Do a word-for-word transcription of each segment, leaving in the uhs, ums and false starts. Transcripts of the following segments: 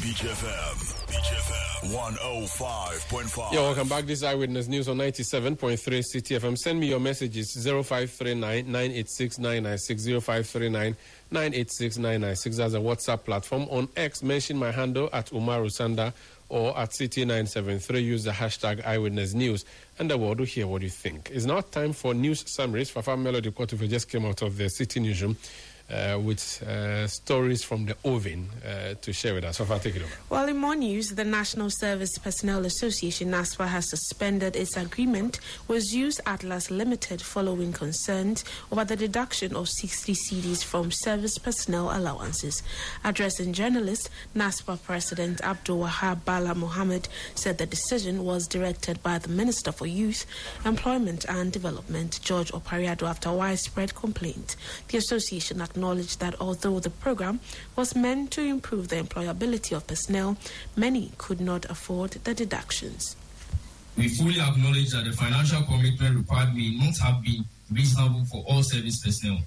Beach F M. Beach F M one oh five point five. Yeah, welcome back. This is Eyewitness News on ninety-seven point three City F M. Send me your messages zero five three nine, nine eight six, nine nine six, zero five three nine, nine eight six, nine nine six. As a WhatsApp platform. On X, mention my handle at Umaru Sanda or at City nine seven three. Use the hashtag Eyewitness News and the world will hear what you think. It's now time for news summaries. Fafa Melody Kotufe just came out of the City Newsroom Uh, with uh, stories from the oven uh, to share with us. So far, take it over. Well, in more news, the National Service Personnel Association, NASPA, has suspended its agreement with Zeus Atlas Limited following concerns over the deduction of sixty C Ds from service personnel allowances. Addressing journalists, NASPA President Abdul Wahab Bala Mohammed said the decision was directed by the Minister for Youth, Employment and Development, George Opariado, after widespread complaint. The association acknowledged that although the program was meant to improve the employability of personnel, many could not afford the deductions. We fully acknowledge that the financial commitment required may not have been reasonable for all service personnel.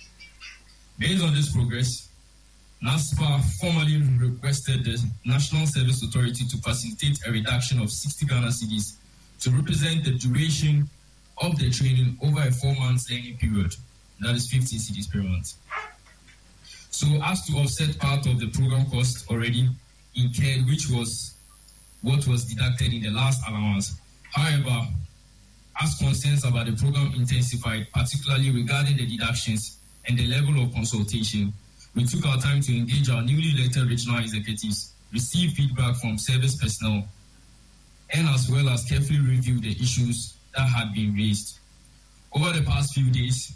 Based on this progress, NASPA formally requested the National Service Authority to facilitate a reduction of sixty Ghana cedis to represent the duration of the training over a four-month learning period. That is fifty cedis per month. So as to offset part of the program cost already incurred, which was what was deducted in the last allowance. However, as concerns about the program intensified, particularly regarding the deductions and the level of consultation, we took our time to engage our newly elected regional executives, receive feedback from service personnel, and as well as carefully review the issues that had been raised. Over the past few days,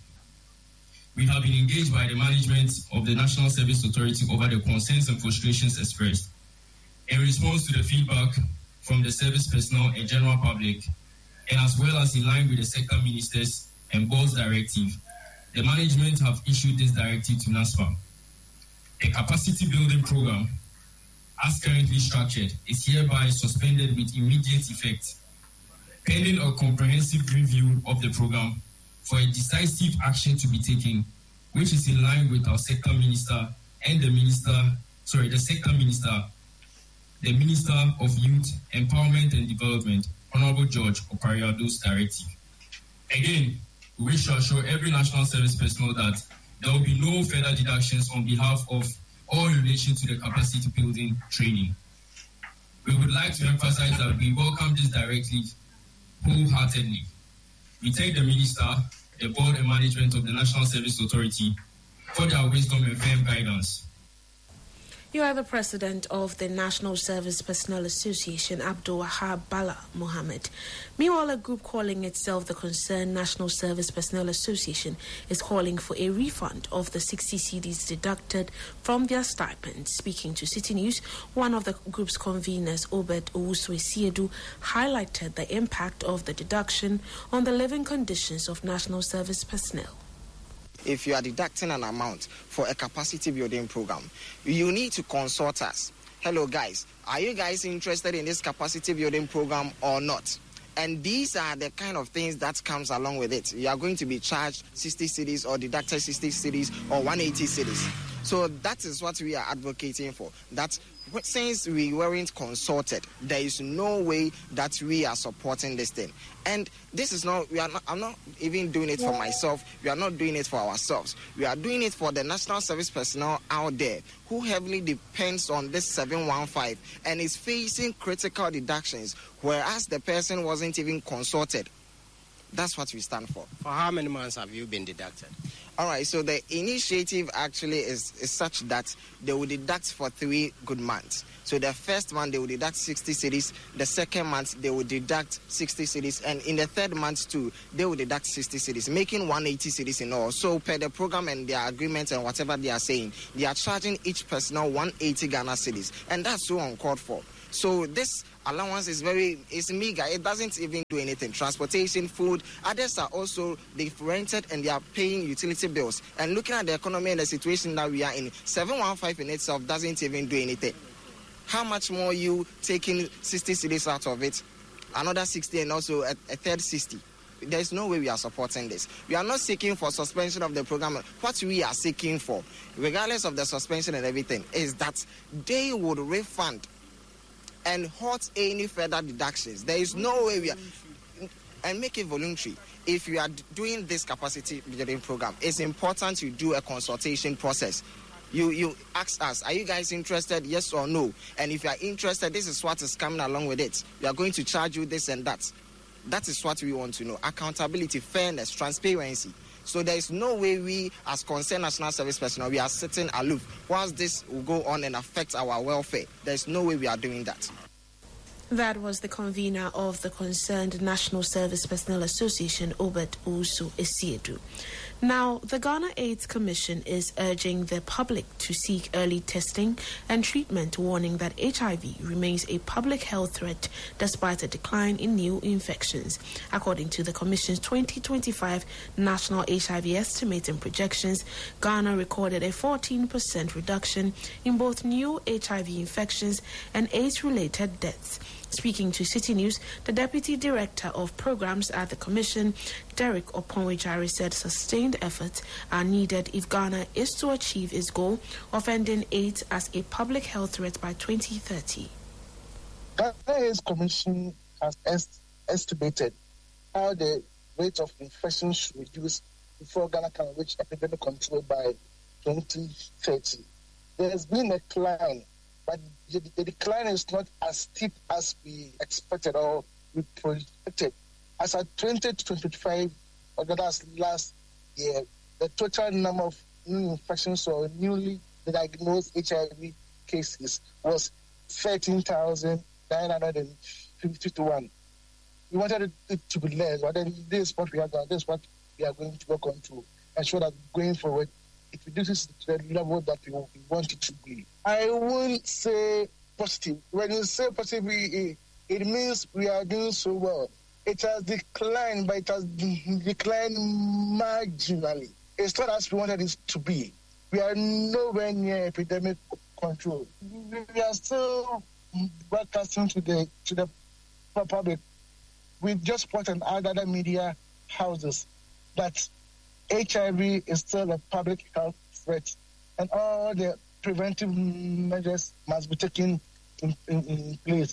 we have been engaged by the management of the National Service Authority over the concerns and frustrations expressed. In response to the feedback from the service personnel and general public, and as well as in line with the sector ministers and board's directive, the management have issued this directive to NASPA. The capacity building program, as currently structured, is hereby suspended with immediate effect, pending a comprehensive review of the program for a decisive action to be taken, which is in line with our sector minister and the minister, sorry, the sector minister, the Minister of Youth, Empowerment and Development, Honorable George Opariado's directive. Again, we wish to assure every national service personnel that there will be no further deductions on behalf of all in relation to the capacity building training. We would like to emphasize that we welcome this directive wholeheartedly. We thank the Minister, the Board and Management of the National Service Authority for their wisdom and firm guidance. You are the President of the National Service Personnel Association, Abdul Wahab Bala Mohammed. Meanwhile, a group calling itself the Concerned National Service Personnel Association is calling for a refund of the sixty C Ds deducted from their stipends. Speaking to City News, one of the group's conveners, Obed Owusu-Esiedu, highlighted the impact of the deduction on the living conditions of national service personnel. If you are deducting an amount for a capacity building program, you need to consult us. Hello guys, are you guys interested in this capacity building program or not? And these are the kind of things that comes along with it. You are going to be charged sixty cedis or deducted sixty cedis or one hundred eighty cedis. So that is what we are advocating for. That since we weren't consulted, there is no way that we are supporting this thing. And this is not, we are not, I'm not even doing it for myself. We are not doing it for ourselves. We are doing it for the national service personnel out there who heavily depends on this seven one five and is facing critical deductions, whereas the person wasn't even consulted. That's what we stand for. For how many months have you been deducted? All right, so the initiative actually is, is such that they will deduct for three good months. So the first month, they will deduct sixty cedis. The second month, they will deduct sixty cedis. And in the third month, too, they will deduct sixty cedis, making one hundred eighty cedis in all. So per the program and their agreement and whatever they are saying, they are charging each personnel one hundred eighty Ghana cedis. And that's so uncalled for. So this allowance is very, it's meager. It doesn't even do anything. Transportation, food, others are also, they've rented and they are paying utility bills. And looking at the economy and the situation that we are in, seven one five in itself doesn't even do anything. How much more you taking sixty cedis out of it, another sixty and also a, a third sixty? there's no way we are supporting this. We are not seeking for suspension of the program. What we are seeking for, regardless of the suspension and everything, is that they would refund and halt any further deductions. There is no way we are, and make it voluntary. If you are doing this capacity building program, it's important you do a consultation process. You you ask us, are you guys interested, yes or no? And if you are interested, this is what is coming along with it. We are going to charge you this and that. That is what we want to know. Accountability, fairness, transparency. So there is no way we, as concerned national service personnel, we are sitting aloof whilst this will go on and affect our welfare. There is no way we are doing that. That was the convener of the concerned National Service Personnel Association, Obed Usu Esiedu. Now, the Ghana AIDS Commission is urging the public to seek early testing and treatment, warning that H I V remains a public health threat despite a decline in new infections. According to the Commission's twenty twenty-five National H I V Estimates and Projections, Ghana recorded a fourteen percent reduction in both new H I V infections and AIDS-related deaths. Speaking to City News, the Deputy Director of Programs at the Commission, Derek Oponwejari, said sustained efforts are needed if Ghana is to achieve its goal of ending AIDS as a public health threat by twenty thirty. Ghana AIDS Commission has est- estimated how the rate of infection should reduce before Ghana can reach epidemic control by twenty thirty. There has been a decline, but the, the decline is not as steep as we expected or we projected. As at twenty twenty-five, or that's last year, the total number of new infections or newly diagnosed H I V cases was thirteen thousand nine hundred fifty-one. We wanted it to be less, but then this is what we have done. This is what we are going to work on to ensure that going forward, it reduces to the level that we want it to be. I won't say positive. When you say positive, it, it means we are doing so well. It has declined, but it has declined marginally. It's not as we wanted it to be. We are nowhere near epidemic control. We are still broadcasting to the to the public with just support and other media houses that H I V is still a public health threat, and all the preventive measures must be taken in, in, in place.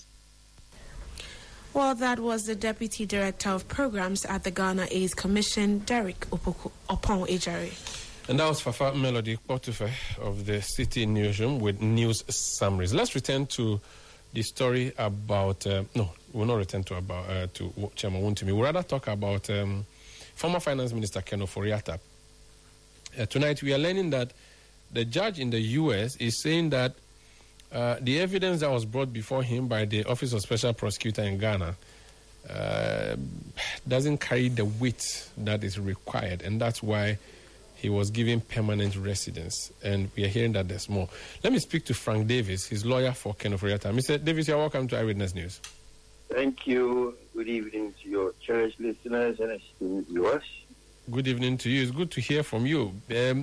Well, that was the Deputy Director of Programs at the Ghana AIDS Commission, Derek Oponwejari. And that was Fafa Melody Portufe of the City Newsroom with news summaries. Let's return to the story about, uh, no, we'll not return to about uh, to Chairman Wontumi. We'll rather talk about um, former Finance Minister Ken Ofori-Atta. Uh, tonight we are learning that the judge in the U S is saying that uh, the evidence that was brought before him by the Office of Special Prosecutor in Ghana uh, doesn't carry the weight that is required, and that's why he was given permanent residence. And we are hearing that there's more. Let me speak to Frank Davis, his lawyer for Ken Ofori-Atta. Mister Davis, you're welcome to Eyewitness News. Thank you. Good evening to your cherished listeners and esteemed viewers. Good evening to you. It's good to hear from you. Um,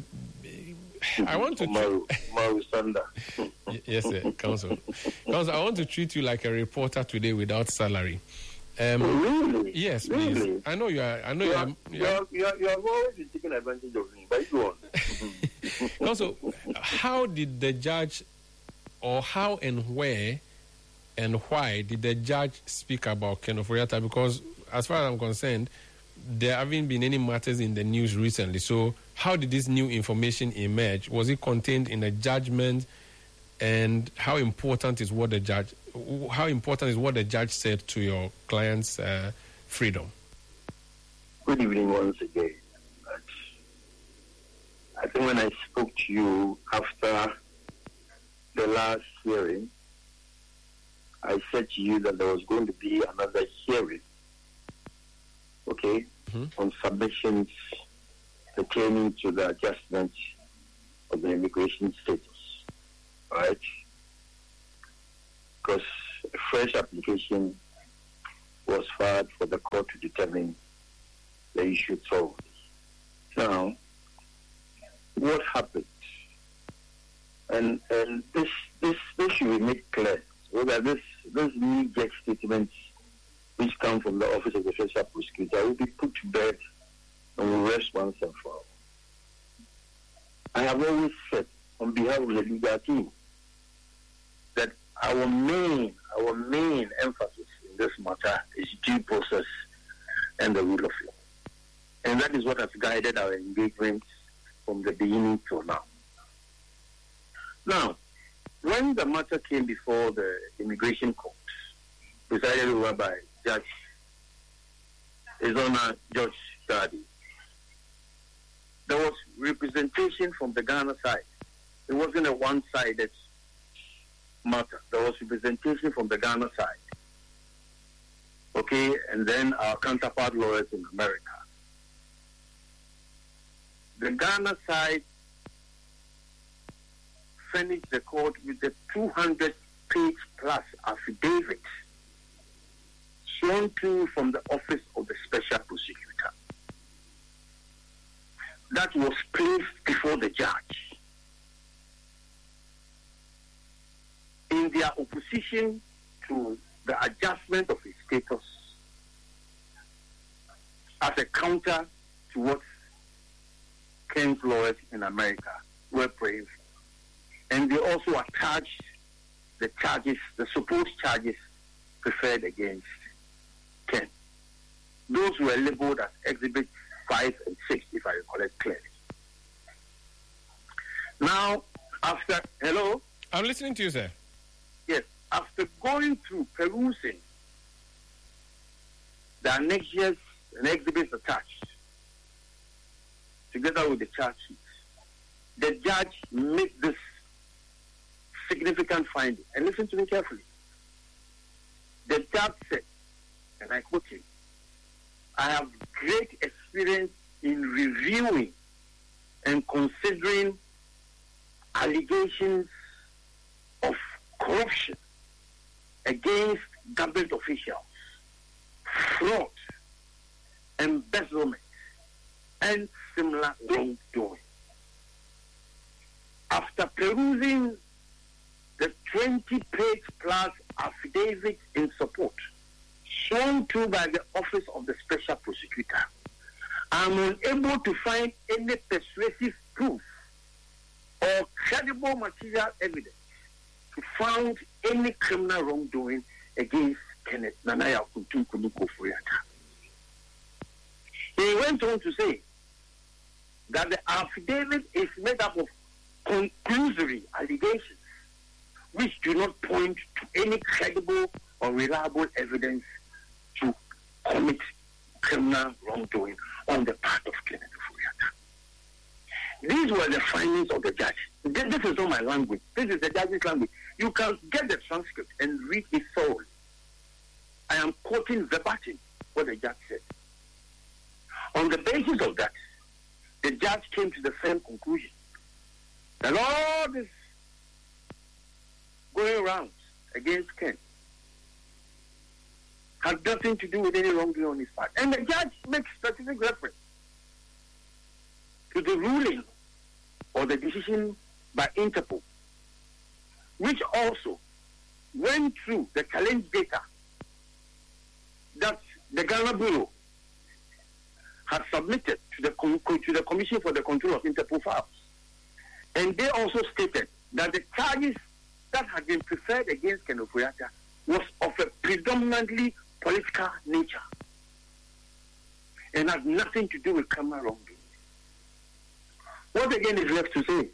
I want to... Maru, Maru Sanda. Yes, sir, Counsel. Counsel, I want to treat you like a reporter today without salary. Um, really? Yes, really? please. I know you are... I know you, you, are, are, you, are, you, are, you have always been taking advantage of me, but go on. Also, how did the judge, or how and where and why did the judge speak about Ken Ofori-Atta? Because as far as I'm concerned, there haven't been any matters in the news recently. So how did this new information emerge? Was it contained in a judgment? And how important is what the judge, how important is what the judge said to your client's uh, freedom? Good evening once again. I think when I spoke to you after the last hearing, I said to you that there was going to be another hearing, okay, mm-hmm. on submissions pertaining to the adjustment of the immigration status, right? Because a fresh application was filed for the court to determine the issue solved. Now, what happened? And and this this this should be made clear, so that this this knee-jerk statements which come from the Office of the Special Prosecutor will be put to bed and will rest once and for all. I have always said, on behalf of the legal team, that our main, our main emphasis in this matter is due process and the rule of law. And that is what has guided our engagement from the beginning till now. Now, when the matter came before the Immigration Court, presided over by Judge His Honor George Gadi, there was representation from the Ghana side. It wasn't a one-sided matter. There was representation from the Ghana side. Okay, and then our counterpart lawyers in America. The Ghana side furnished the court with a two hundred page plus affidavit sworn to from the Office of the Special Prosecutor. That was placed before the judge. In their opposition to the adjustment of his status as a counter to what Ken's lawyers in America were praying for. And they also attached the charges, the supposed charges preferred against Ken. Those were labeled as Exhibits five and six, if I recall it clearly. Now, after, hello? I'm listening to you, sir. Yes, after going through, perusing the annexures and exhibits attached, together with the charge sheets, the judge made this significant finding. And listen to me carefully. The judge said, and I quote him, I have great experience in reviewing and considering allegations of corruption against government officials, fraud, embezzlement, and similar wrongdoing. After perusing the twenty page plus affidavit in support, sworn to by the Office of the Special Prosecutor, I am unable to find any persuasive proof or credible material evidence to found any criminal wrongdoing against Kenneth Nanaya Kuntunkunu Kofoyata. He went on to say that the affidavit is made up of conclusory allegations which do not point to any credible or reliable evidence to commit criminal wrongdoing on the part of Kenneth Kofoyata. These were the findings of the judge. This, this is not my language. This is the judge's language. You can get the transcript and read it thoroughly. I am quoting verbatim what the judge said. On the basis of that, the judge came to the same conclusion that all this going around against Ken had nothing to do with any wrongdoing on his part. And the judge makes specific reference to the ruling or the decision by Interpol, which also went through the challenge data that the Ghana Bureau had submitted to the, to the Commission for the Control of Interpol Files. And they also stated that the charges that had been preferred against Ken Kofoyata was of a predominantly political nature and had nothing to do with criminal wrongdoing. What again is left to say?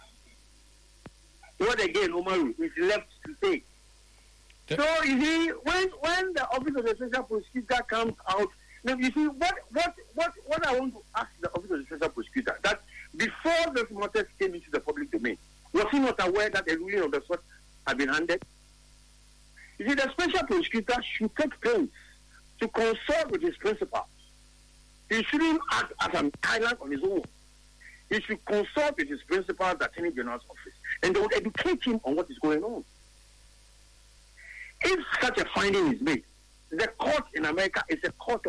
What again, Omaru, is left to say? The so, you see, when when the Office of the Special Prosecutor comes out, now you see, what, what, what, what I want to ask the Office of the Special Prosecutor, that before this matter came into the public domain, was he not aware that a ruling of the sort had been handed? You see, the Special Prosecutor should take pains to consult with his principals. He shouldn't act as an island on his own. He should consult with his principal, the Attorney General's office, and they would educate him on what is going on. If such a finding is made, the court in America is a court of